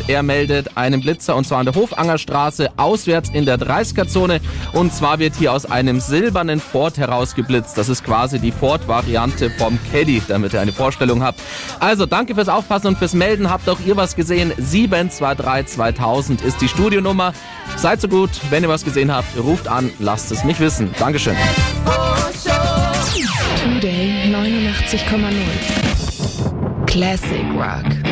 er meldet einen Blitzer und zwar an der Hofangerstraße auswärts in der 30er-Zone und zwar wird hier aus einem silbernen Ford herausgeblitzt. Das ist quasi die Ford-Variante vom Caddy, damit ihr eine Vorstellung habt. Also danke fürs Aufpassen und fürs Melden. Habt auch ihr was gesehen? 723 2000 ist die Studionummer. Seid so gut, wenn ihr was gesehen habt, ruft an, lasst es mich wissen. Dankeschön. Today 89,0 Classic Rock.